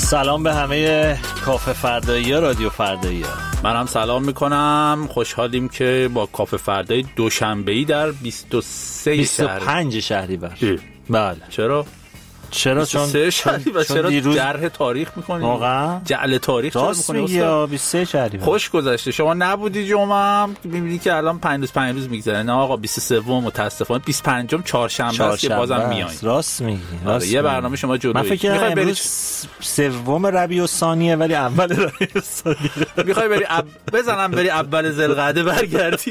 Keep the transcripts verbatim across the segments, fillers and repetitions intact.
سلام به همه کافه فردایی ها، رادیو فردایی ها. من هم سلام میکنم. خوشحالیم که با کافه فردایی دوشنبه‌ای در بیست و سه بیست و پنج شهریور. بله. چرا؟ چرا چون سه شهریور چرا دیروز جرح تاریخ میکنی؟ واقعا جعل تاریخ چرا میکنی؟ یا بیست و سه شهریور خوش گذشته. شما نبودی جمعه هم میبینی که الان پنج روز پنج روز میگذره. نه آقا بیست و سه متاسفانه بیست و پنج چهارشنبه است که بازم میایین. راست میگی. راست یه برنامه شما جلویی. من فکر کنم امروز سوم ربیع الثانیه ولی اول ربیع الثانیه. میخوای بری اب... بزنم بری اول ذوالقعده برگردی.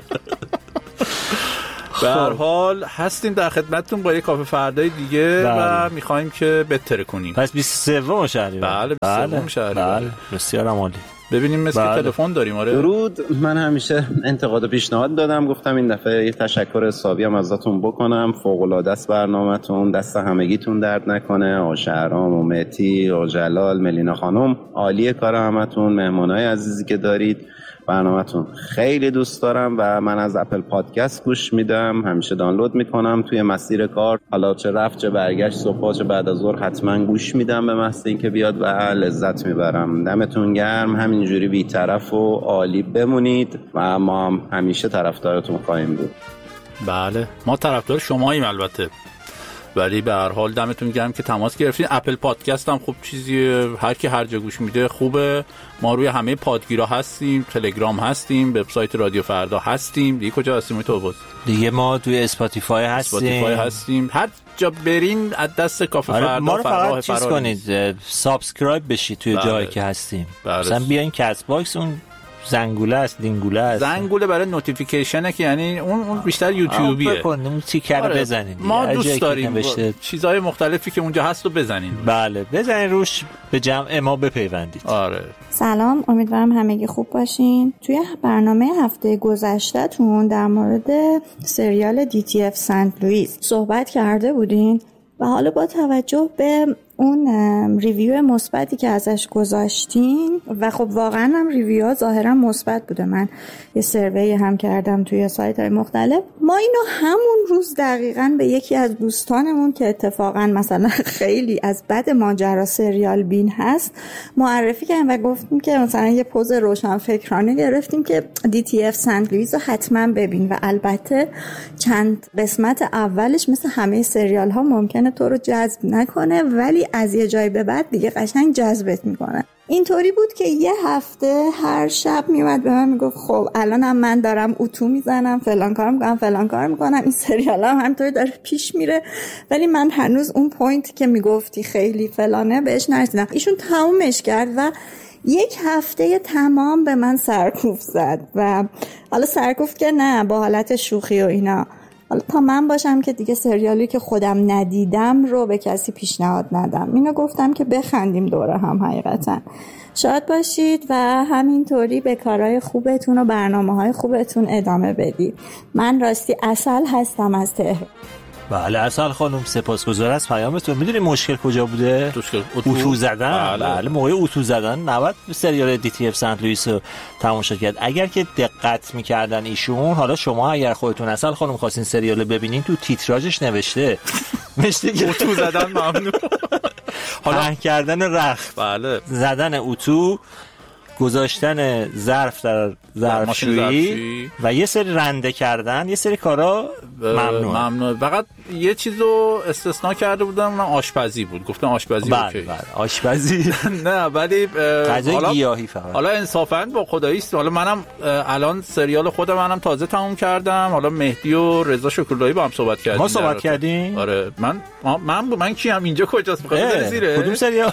به هر حال هستیم در خدمتتون با یک کافه فردای دیگه بله. و میخوایم که بهتر کنیم. پس بیست و سه شهریور. بله بیست و سه شهریور. بله بسیار عالی. ببینیم مثل بله. تلفن داریم. آره درود. من همیشه انتقاد و پیشنهاد دادم، گفتم این دفعه یه تشکر حسابی هم ازتون بکنم. فوق العاده است برنامه‌تون، دست همگیتون درد نکنه. آقا شهرام و مهدی و جلال، ملینا خانم، عالیه کار همتون. مهمونای عزیزی که دارید، برنامه‌تون خیلی دوست دارم و من از اپل پادکست گوش میدم، همیشه دانلود میکنم توی مسیر کار، حالا چه رفت چه برگشت، صبح چه بعد از ظهر حتما گوش میدم به محض اینکه بیاد و لذت میبرم. دمتون گرم، همینجوری بی‌طرف و عالی بمونید و ما هم همیشه طرفدارتون خواهیم بود. بله ما طرفدار شماییم البته، ولی به هر حال دمتون گرم که تماس گرفتین. اپل پادکست هم خوب چیزیه، هر کی هر جا گوش میده خوبه. ما روی همه پادگیرا هستیم، تلگرام هستیم، وبسایت رادیو فردا هستیم. دیگه کجا هستیم تو بود؟ دیگه ما توی اسپاتیفای هستیم. اسپاتیفای هستیم. هر جا برین از دست کافه آره فردا ما رو فقط چیز فرار کنید، سابسکرایب بشید توی بله. جایی که هستیم. بله. مثلا بیاین کست باکس، اون زنگوله است، دینگوله است. زنگوله برای نوتیفیکیشنه که یعنی اون اون بیشتر یوتیوبیه. بکنید اون تیکر رو بزنید. ما دوست داریم چیزهای مختلفی که اونجا هست رو بزنین. بله بزنین روش، به جمع ما بپیوندید. آره. سلام، امیدوارم همگی خوب باشین. توی برنامه هفته گذشته‌تون در مورد سریال دی تی اف سنت لوئیس صحبت کرده بودین و حالا با توجه به اون ریویو مثبتی که ازش گذاشتین و خب واقعا هم ریویوها ظاهرا مثبت بوده، من یه سروی هم کردم توی سایت‌های مختلف، ما اینو همون روز دقیقاً به یکی از دوستانمون که اتفاقا مثلا خیلی از بد ماجرا سریال بین هست معرفی کردیم و گفتیم که مثلا یه پوز روشنفکرانه گرفتیم که دی تی اف سنت لوئیس رو حتما ببین و البته چند قسمت اولش مثل همه سریال ها ممکنه تو رو جذب نکنه ولی از یه جای به بعد دیگه قشنگ جذبت میکنه. اینطوری بود که یه هفته هر شب میومد به من میگفت خب الانم من دارم اتو میزنم، فلان کار میکنم فلان کار میکنم، این سریال هم همینطوری داره پیش میره، ولی من هنوز اون پوینت که میگفتی خیلی فلانه بهش نرسیدم. ایشون تمومش کرد و یک هفته تمام به من سرکوف زد و حالا سرکوف که نه با حالت شوخی و اینا، حالا تا من باشم که دیگه سریالی که خودم ندیدم رو به کسی پیشنهاد ندم. اینو گفتم که بخندیم دوره هم. حقیقتا شاد باشید و همینطوری به کارهای خوبتون و برنامه‌های خوبتون ادامه بدید. من راستی عسل هستم از تهران. بله عسل خانم سپاسگزار از پیامتون. میدونی مشکل کجا بوده؟ اتو زدن. بله, بله موقع اتو زدن نباید سریال دی تی اف سنت لوئیس رو تماشا کرد. اگر که دقت میکردن ایشون، حالا شما اگر خودتون عسل خانم خواستین سریال ببینین تو تیتراژش نوشته نوشته که اتو زدن ممنوع. حالا کردن رخت، بله زدن اتو، گذاشتن ظرف در ظرفشویی و یه سری رنده کردن، یه سری کارا ممنوع. ممنوع. فقط یه چیزو استثناء کرده بودن، اونم آشپزی بود. گفتن آشپزی بله اوکی. بله آشپزی نه ولی غذای گیاهی فقط. حالا انصافاً با خدایی است. حالا منم الان سریال خودم منم تازه تموم کردم. حالا مهدی و رضا شکرلایی با هم صحبت کردیم. ما صحبت کردیم؟ آره من من من کیم اینجا کجاست؟ بخاطر زیره کدوم سریال؟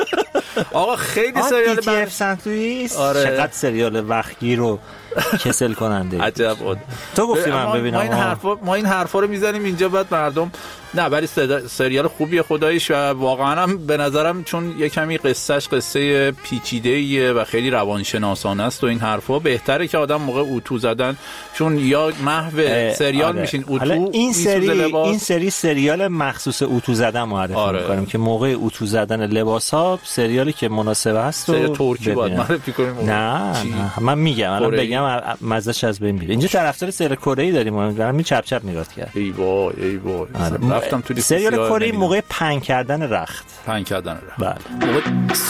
آقا خیلی سریال دی تی اف سنت لوئیس. آره. چقدر سریال وقتگیر رو کسل کننده. عجب. تو گفتی من ببینم. ما این حرفا ما این حرفا رو میزنیم اینجا بعد مردم نه، ولی سریال خوبیه خداییش و واقعا هم به نظرم چون یه کمی قصهش قصه پیچیده‌ایه و خیلی روانشناسانه است و این حرفا بهتره که آدم موقع اتو زدن، چون یا محو سریال آره. میشین اتو این سری این سری سریال مخصوص اتو زدن معرفی آره. می‌کنیم که موقع اتو زدن لباس‌ها سریالی که مناسب است و ترکی باید معرفی کنیم. نه نه من میگم الان بگم مزهش از بین میره. اینجا طرفدار سریال کره‌ای داریم، من می چپ چپ نگاه کرد. ای وای ای وای. رفتم توی سریال کره موقع پنگ کردن رخت پنگ کردن رخت بله.